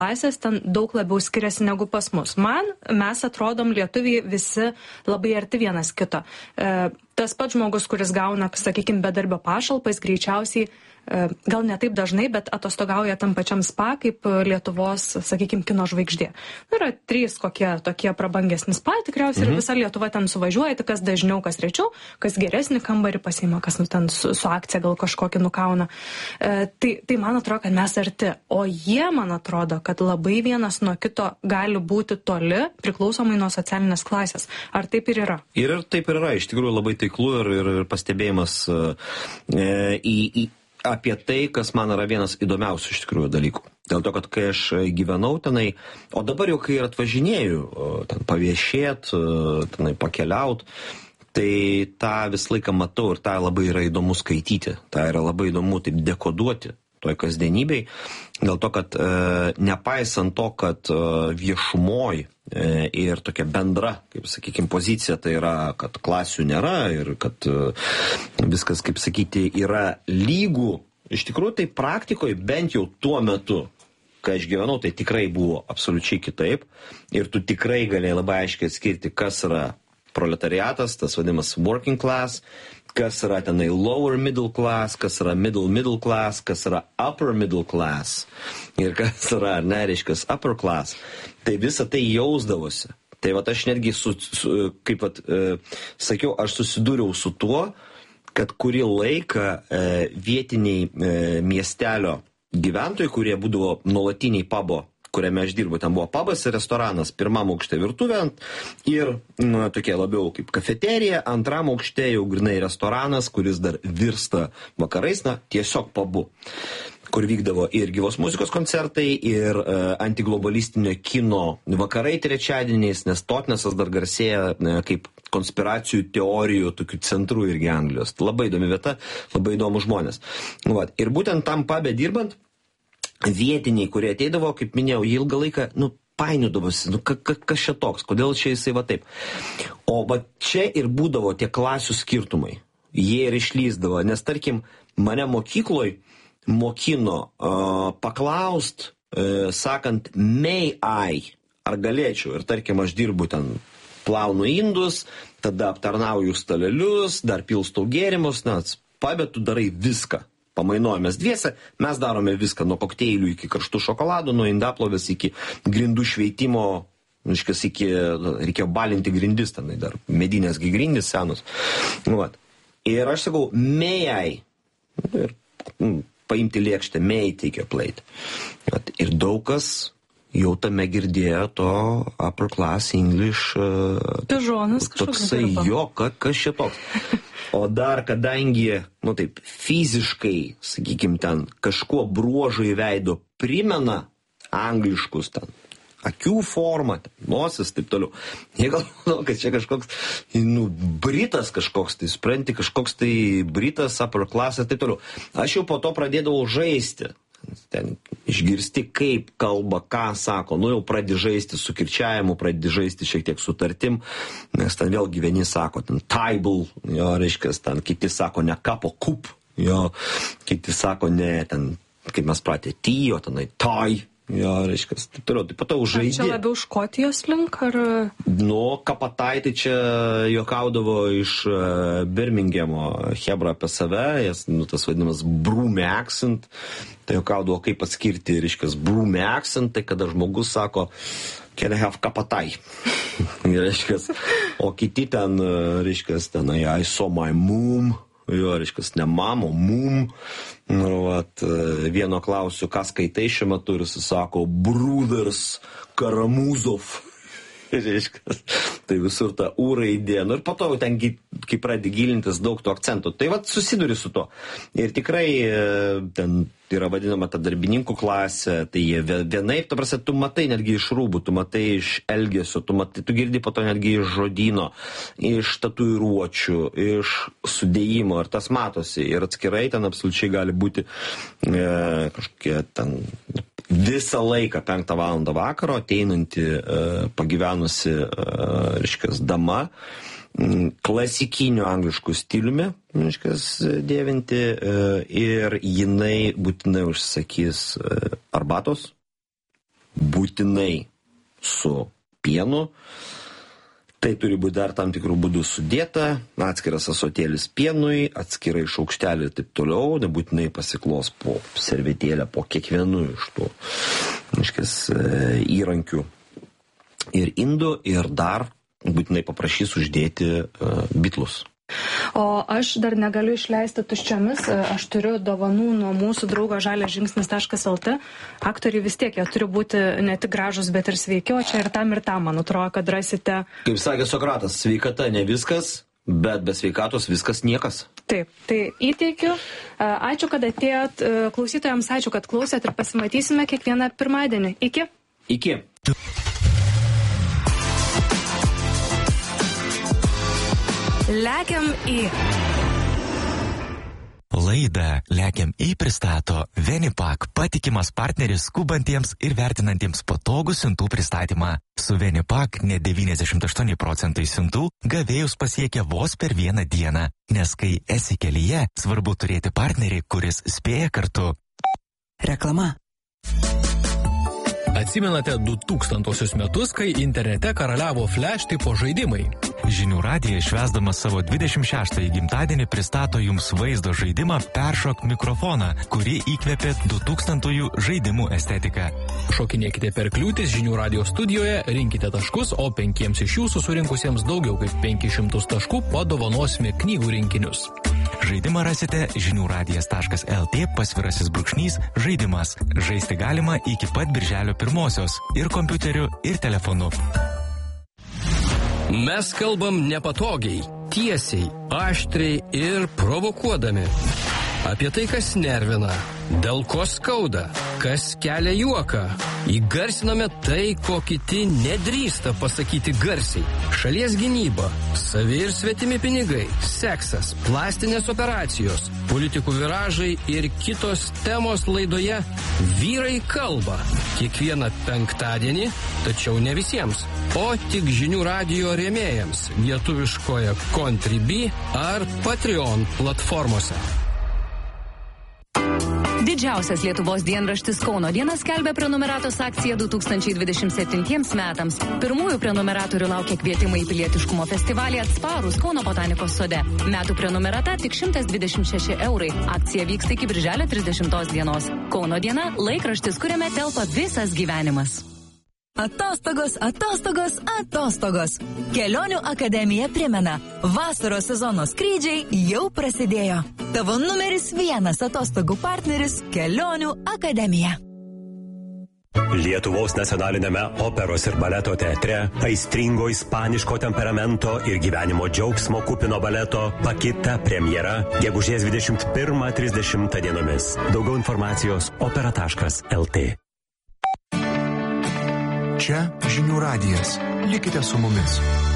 klasės ten daug labiau skiriasi negu pas mus. Mes atrodom lietuviai visi labai arti vienas kito. Tas pats žmogus, kuris gauna, sakykime, bedarbio pašalpas, greičiausiai gal ne taip dažnai, bet atostogauja tam pačiam spa kaip Lietuvos, sakykime, kino žvaigždė. Yra 3 kokie tokie prabangesni spa, tikriausiai ir visa Lietuva ten suvažiuoja, tik kas dažniau, kas rečiau, kas geresnį kambarį pasiima, kas ten su akcija gal kažkokį nukauna. Tai man atrodo, kad mes arti, o jie, man atrodo, kad labai vienas nuo kito gali būti toli, priklausomai nuo socialinės klasės. Ar taip ir yra? Ir taip ir yra, iš tikrųjų labai taiklu ir pastebėjimas apie tai, kas man yra vienas įdomiausių iš tikrųjų dalykų. Dėl to, kad kai aš gyvenau tenai, o dabar jau kai ir atvažinėju, ten paviešėt, tenai pakeliaut, tai tą visą laiką matau ir tą labai yra įdomu skaityti, tą yra labai įdomu taip dekoduoti toj kasdienybei, dėl to, kad nepaisant to, kad viešumoj ir tokia bendra, kaip sakykime, pozicija, tai yra, kad klasių nėra ir kad viskas, kaip sakyti, yra lygų, iš tikrųjų tai praktikoje bent jau tuo metu, kai aš gyvenau, tai tikrai buvo absoliučiai kitaip ir tu tikrai galėjai labai aiškiai atskirti, kas yra proletariatas, tas vadinamas working class, kas yra tenai lower middle class, kas yra middle class, kas yra upper middle class ir kas yra, nereiškas, upper class. Tai visa tai jausdavosi. Tai vat aš netgi, kaip vat sakiau, aš susidūriau su tuo, kad kurį laiką vietiniai miestelio gyventojai, kurie būdavo nuolatiniai pubo, kuriame aš dirbu, ten buvo pubas ir restoranas, pirmam aukšte virtuvė ir tokie labiau kaip kafeterija, antram aukšte jau grinai restoranas, kuris dar virsta vakarais, tiesiog pubu, kur vykdavo ir gyvos muzikos koncertai, ir antiglobalistinio kino vakarai trečiadieniais, nes Totnesas dar garsėja kaip konspiracijų teorijų tokių centrų irgi Anglijos. Labai įdomi vieta, labai įdomu žmonės. Ir būtent tam pube dirbant, vietiniai, kurie ateidavo, kaip minėjau, ilgą laiką, painiodavosi, kas čia toks, kodėl čia jisai va taip. O va čia ir būdavo tie klasių skirtumai. Jie ir išlysdavo, nes tarkim, mane mokykloj mokino paklaust, sakant, may I, ar galėčiau, ir tarkim, aš dirbu ten, plaunu indus, tada aptarnauju stalelius, dar pilstau gėrimus, pube tu darai viską. Pamainuojamės dviese, mes darome viską, nuo kokteilių iki karštų šokoladų, nuo indaplovės iki grindų šveitimo, reikėjo balinti grindis, tenai dar medinės grindys senos. Ir aš sakau, may I, ir paimti lėkštę, may I take your plate. Ir daug kas jau tame girdėjo to upper class English, toksai, kas čia toks. O dar, kadangi, taip, fiziškai, sakykime, ten kažkuo bruožai veido primena angliškus ten, akių formą, nosis, taip toliau. Jie galvoja, kad čia kažkoks, britas kažkoks, tai supranti, kažkoks tai britas, upper class ir taip toliau. Aš jau po to pradėdavau žaisti. Ten išgirsti, kaip kalba, ką sako, jau pradedi žaisti su kirčiavimu, pradedi žaisti šiek tiek su tartim, nes ten vėlgi vieni sako, ten table, reiškia, ten kiti sako ne kapo kup, kiti sako ne, ten, kaip mes pratė, o tenai tai, reiškia, taip toliau, taip pat žaidži. Ar čia labiau Škotijos link, ar... Kapatai tai čia juokaudavo iš Birminghamo hebra apie save, tas vadinamas broomy accent, tai juokaudavo kaip atskirti, reiškia, broomy accent, tai kada žmogus sako, can I have kapatai? Reiškia, o kiti ten, reiškia, ten, I saw my mom, reiškia, ne mamo, mum. Vieno klausiu, ką skaitai šiuo metu, ir jis sako, Brothers Karamuzov. Reiškia, tai visur ta U raidė. Ir po to ten, kai pradedi gilintis, daug tų akcentų. Tai susiduri su to. Ir tikrai ten yra vadinama ta darbininkų klasė, tai jie vienaip, ta prasme, tu matai netgi iš rūbų, tu matai iš elgesio, tu girdi po to netgi iš žodyno, iš tatuiruočių, iš sudėjimo, ir tas matosi. Ir atskirai ten absoliučiai gali būti kažkokie ten visą laiką 5 valandą vakaro ateinanti pagyvenusi, reiškia, dama, klasikiniu anglišku stiliumi, dėvinti, ir jinai būtinai užsakys arbatos, būtinai su pienu. Tai turi būti dar tam tikrų būdų sudėta, atskiras asotėlis pienui, atskirai šaukštelį ir taip toliau, nebūtinai pasiklos po servetėlę, po kiekvienu iš tų įrankių ir indų, ir dar būtinai paprašys uždėti bitlus. O aš dar negaliu išleisti tuščiomis, aš turiu dovanų nuo mūsų draugo žaliažingsnis.lt. Aktoriai vis tiek, jie turi būti ne tik gražus, bet ir sveiki, o čia ir tam, man atrodo, kad rasite. Kaip sakė Sokratas, sveikata ne viskas, bet be sveikatos viskas niekas. Taip, tai įteikiu. Ačiū, kad atėjot, klausytojams ačiū, kad klausėt ir pasimatysime kiekvieną pirmadienį. Iki. Iki. Lekiam į. Laidą Lekiam į pristato Venipak, patikimas partneris skubantiems ir vertinantiems patogų siuntų pristatymą. Su Venipak net 98% siuntų gavėjus pasiekia vos per vieną dieną, nes kai esi kelyje, svarbu turėti partnerį, kuris spėja kartu. Reklama. Atsimenate 2000 metus, kai internete karaliavo flash tipo žaidimai. Žinių radijas švęsdamas savo 26-ąjį gimtadienį pristato jums vaizdo žaidimą Peršok mikrofoną, kurį įkvėpė 2000-ųjų žaidimų estetiką. Šokinėkite per kliūtis Žinių radijo studijoje, rinkite taškus, o 5 iš jūsų surinkusiems daugiau kaip 500 taškų padovanosime knygų rinkinius. Žaidimą rasite žiniųradijas.lt /žaidimas. Žaisti galima iki pat birželio 1-osios ir kompiuteriu, ir telefonu. Mes kalbam nepatogiai, tiesiai, aštriai ir provokuodami. Apie tai, kas nervina, dėl ko skauda, kas kelia juoką. Įgarsiname tai, ko kiti nedrįsta pasakyti garsiai. Šalies gynyba, savi ir svetimi pinigai, seksas, plastinės operacijos, politikų viražai ir kitos temos laidoje Vyrai kalba. Kiekvieną penktadienį, tačiau ne visiems, o tik Žinių radijo rėmėjams lietuviškoje Contribui ar Patreon platformose. Didžiausias Lietuvos dienraštis Kauno diena skelbia prenumeratos akciją 2027 metams. Pirmųjų prenumeratorių laukia kvietimai į pilietiškumo festivalį Atsparūs Kauno botanikos sode. Metų prenumerata tik 126 €. Akcija vyksta iki birželio 30 dienos. Kauno diena – laikraštis, kuriame telpa visas gyvenimas. Atostogos, atostogos, atostogos. Kelionių akademija primena, vasaros sezono skrydžiai jau prasidėjo. Tavo numeris 1 atostogų partneris – Kelionių akademija. Lietuvos nacionalinėme operos ir baleto teatre aistringo ispaniško temperamento ir gyvenimo džiaugsmo kupino baleto Pakita premjera gegužės 21-30 dienomis. Daugiau informacijos opera.lt. Čia Žinių radijas. Likite su mumis.